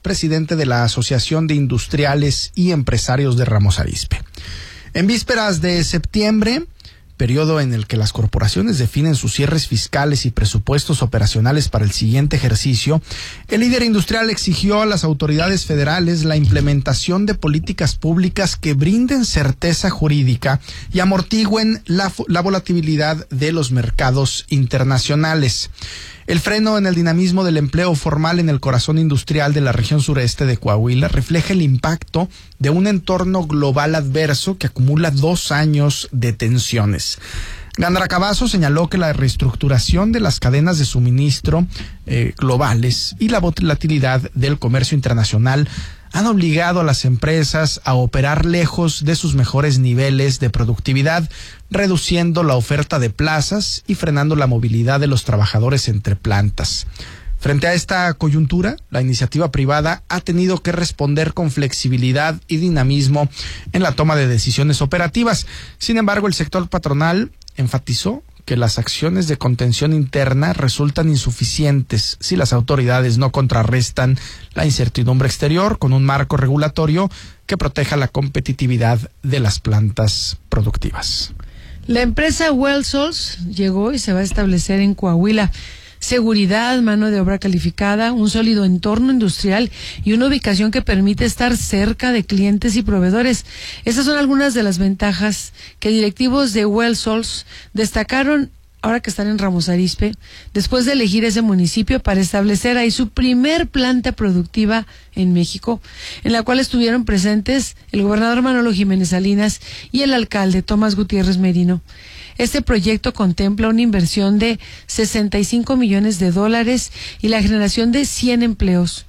presidente de la Asociación de Industriales y Empresarios de Ramos Arizpe. En vísperas de septiembre, periodo en el que las corporaciones definen sus cierres fiscales y presupuestos operacionales para el siguiente ejercicio, el líder industrial exigió a las autoridades federales la implementación de políticas públicas que brinden certeza jurídica y amortigüen la volatilidad de los mercados internacionales. El freno en el dinamismo del empleo formal en el corazón industrial de la región sureste de Coahuila refleja el impacto de un entorno global adverso que acumula 2 años de tensiones. Gándara Cavazos señaló que la reestructuración de las cadenas de suministro globales y la volatilidad del comercio internacional han obligado a las empresas a operar lejos de sus mejores niveles de productividad, reduciendo la oferta de plazas y frenando la movilidad de los trabajadores entre plantas. Frente a esta coyuntura, la iniciativa privada ha tenido que responder con flexibilidad y dinamismo en la toma de decisiones operativas. Sin embargo, el sector patronal enfatizó que las acciones de contención interna resultan insuficientes si las autoridades no contrarrestan la incertidumbre exterior con un marco regulatorio que proteja la competitividad de las plantas productivas. La empresa Wellsols llegó y se va a establecer en Coahuila. Seguridad, mano de obra calificada, un sólido entorno industrial y una ubicación que permite estar cerca de clientes y proveedores. Estas son algunas de las ventajas que directivos de Wellsols destacaron ahora que están en Ramos Arizpe, después de elegir ese municipio para establecer ahí su primer planta productiva en México, en la cual estuvieron presentes el gobernador Manolo Jiménez Salinas y el alcalde Tomás Gutiérrez Merino. Este proyecto contempla una inversión de $65 millones y la generación de 100 empleos.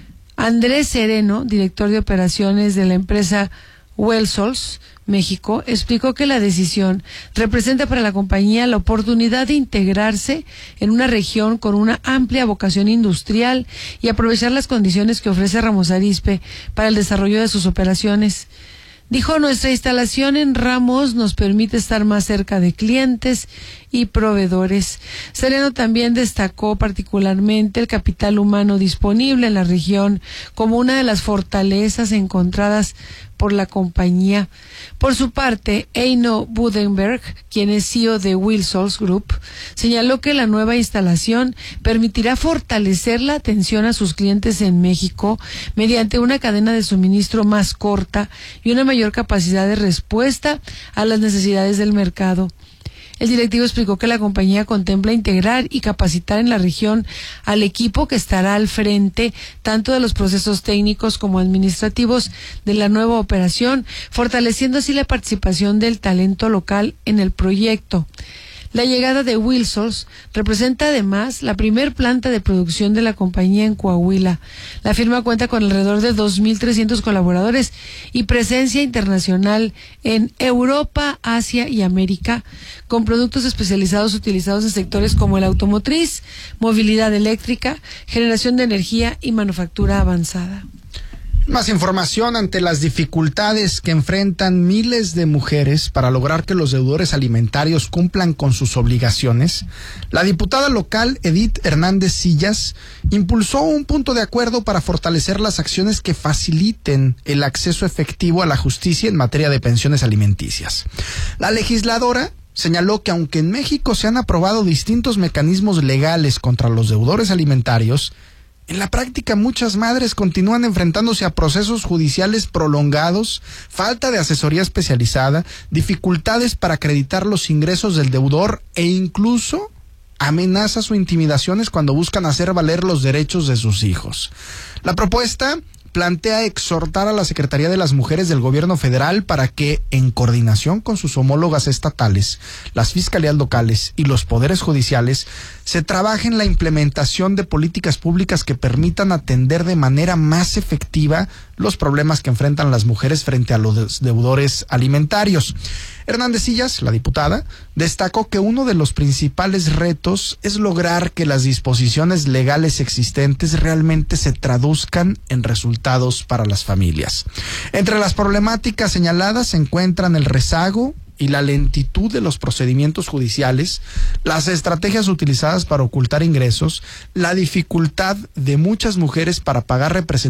Andrés Sereno, director de operaciones de la empresa Wellsols México, explicó que la decisión representa para la compañía la oportunidad de integrarse en una región con una amplia vocación industrial y aprovechar las condiciones que ofrece Ramos Arizpe para el desarrollo de sus operaciones. Dijo, nuestra instalación en Ramos nos permite estar más cerca de clientes y proveedores. Sereno también destacó particularmente el capital humano disponible en la región como una de las fortalezas encontradas por la compañía. Por su parte, Eino Budenberg, quien es CEO de Wellsols Group, señaló que la nueva instalación permitirá fortalecer la atención a sus clientes en México mediante una cadena de suministro más corta y una mayor capacidad de respuesta a las necesidades del mercado. El directivo explicó que la compañía contempla integrar y capacitar en la región al equipo que estará al frente tanto de los procesos técnicos como administrativos de la nueva operación, fortaleciendo así la participación del talento local en el proyecto. La llegada de Wellsols representa además la primer planta de producción de la compañía en Coahuila. La firma cuenta con alrededor de 2,300 colaboradores y presencia internacional en Europa, Asia y América, con productos especializados utilizados en sectores como el automotriz, movilidad eléctrica, generación de energía y manufactura avanzada. Más información ante las dificultades que enfrentan miles de mujeres para lograr que los deudores alimentarios cumplan con sus obligaciones. La diputada local Edith Hernández Sillas impulsó un punto de acuerdo para fortalecer las acciones que faciliten el acceso efectivo a la justicia en materia de pensiones alimenticias. La legisladora señaló que aunque en México se han aprobado distintos mecanismos legales contra los deudores alimentarios, en la práctica muchas madres continúan enfrentándose a procesos judiciales prolongados, falta de asesoría especializada, dificultades para acreditar los ingresos del deudor e incluso amenazas o intimidaciones cuando buscan hacer valer los derechos de sus hijos. La propuesta plantea exhortar a la Secretaría de las Mujeres del Gobierno Federal para que, en coordinación con sus homólogas estatales, las fiscalías locales y los poderes judiciales, se trabaje en la implementación de políticas públicas que permitan atender de manera más efectiva los problemas que enfrentan las mujeres frente a los deudores alimentarios. Hernández Sillas, la diputada, destacó que uno de los principales retos es lograr que las disposiciones legales existentes realmente se traduzcan en resultados para las familias. Entre las problemáticas señaladas se encuentran el rezago y la lentitud de los procedimientos judiciales, las estrategias utilizadas para ocultar ingresos, la dificultad de muchas mujeres para pagar representaciones